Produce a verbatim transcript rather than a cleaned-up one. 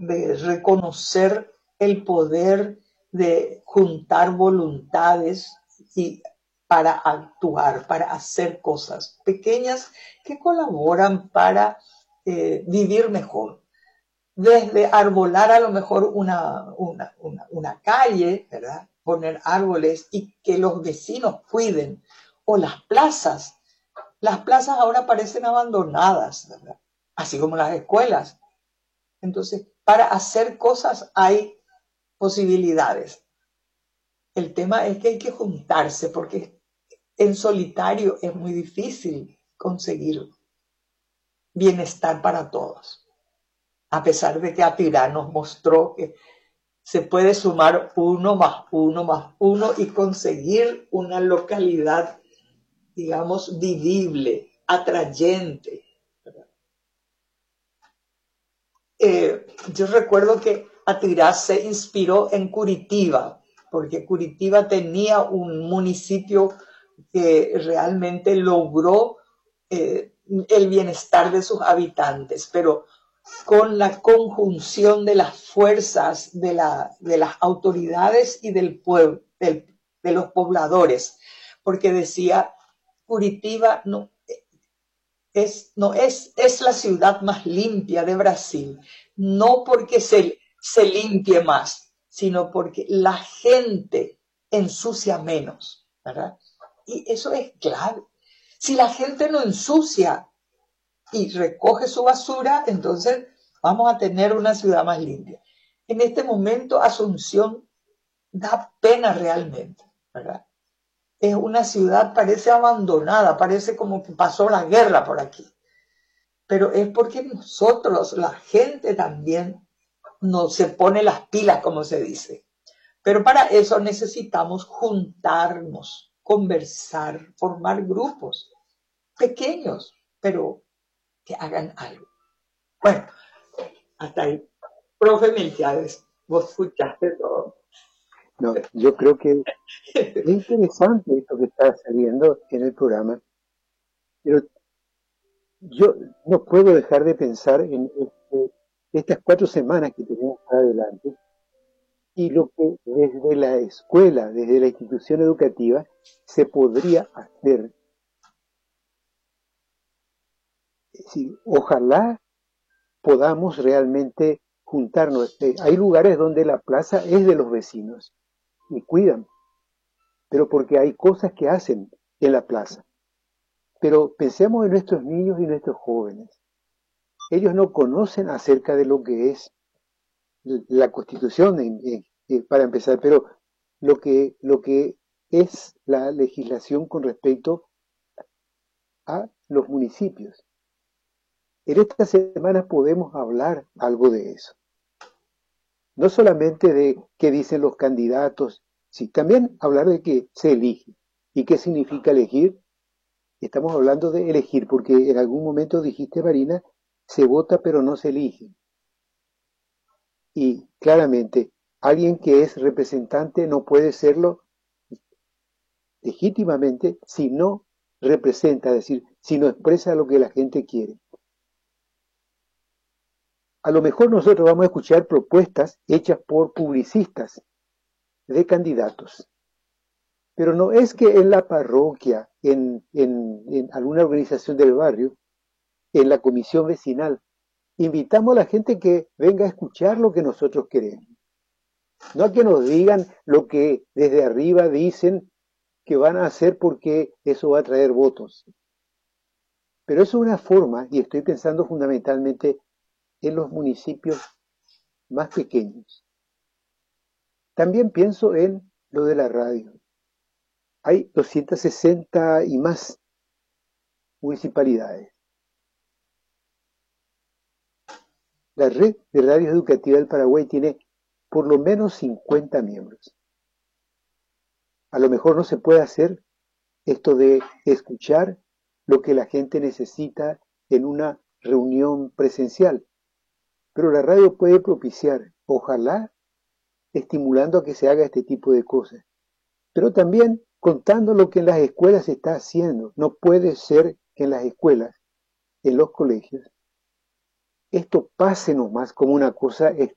de reconocer el poder de juntar voluntades y para actuar, para hacer cosas pequeñas que colaboran para eh, vivir mejor. Desde arbolar a lo mejor una, una, una, una calle, ¿verdad? Poner árboles y que los vecinos cuiden. O las plazas. Las plazas ahora parecen abandonadas, ¿verdad? Así como las escuelas. Entonces, para hacer cosas hay posibilidades. El tema es que hay que juntarse porque en solitario es muy difícil conseguir bienestar para todos. A pesar de que Atirá nos mostró que se puede sumar uno más uno más uno y conseguir una localidad, digamos, vivible, atrayente. Eh, yo recuerdo que Atirá se inspiró en Curitiba, porque Curitiba tenía un municipio que realmente logró eh, el bienestar de sus habitantes, pero con la conjunción de las fuerzas de, la, de las autoridades y del pueblo, del, de los pobladores, porque decía, Curitiba no es, no es, es la ciudad más limpia de Brasil, no porque se, se limpie más, sino porque la gente ensucia menos, ¿verdad? Y eso es clave. Si la gente no ensucia y recoge su basura, entonces vamos a tener una ciudad más limpia. En este momento Asunción da pena realmente, ¿verdad? Es una ciudad, parece abandonada, parece como que pasó la guerra por aquí. Pero es porque nosotros, la gente también, no se pone las pilas, como se dice. Pero para eso necesitamos juntarnos, conversar, formar grupos pequeños, pero que hagan algo. Bueno, hasta ahí. Profe Miltiades, vos escuchaste todo. No, yo creo que es interesante esto que está saliendo en el programa, pero yo no puedo dejar de pensar en este, estas cuatro semanas que tenemos adelante y lo que desde la escuela, desde la institución educativa, se podría hacer. Sí, ojalá podamos realmente juntarnos. Hay lugares donde la plaza es de los vecinos y cuidan, pero porque hay cosas que hacen en la plaza. Pero pensemos en nuestros niños y nuestros jóvenes. Ellos no conocen acerca de lo que es la Constitución, en, en, en, para empezar, pero lo que, lo que es la legislación con respecto a los municipios. En estas semanas podemos hablar algo de eso. No solamente de qué dicen los candidatos, sí, también hablar de que se elige. ¿Y qué significa elegir? Estamos hablando de elegir, porque en algún momento dijiste, Marina, se vota pero no se elige. Y claramente, alguien que es representante no puede serlo legítimamente si no representa, es decir, si no expresa lo que la gente quiere. A lo mejor nosotros vamos a escuchar propuestas hechas por publicistas de candidatos. Pero no es que en la parroquia, en, en, en alguna organización del barrio, en la comisión vecinal, invitamos a la gente que venga a escuchar lo que nosotros queremos. No a que nos digan lo que desde arriba dicen que van a hacer porque eso va a traer votos. Pero eso es una forma, y estoy pensando fundamentalmente en los municipios más pequeños. También pienso en lo de la radio. Hay doscientas sesenta y más municipalidades. La red de radio educativa del Paraguay tiene por lo menos cincuenta miembros. A lo mejor no se puede hacer esto de escuchar lo que la gente necesita en una reunión presencial, pero la radio puede propiciar, ojalá, estimulando a que se haga este tipo de cosas, pero también contando lo que en las escuelas se está haciendo. No puede ser que en las escuelas, en los colegios, esto pase nomás como una cosa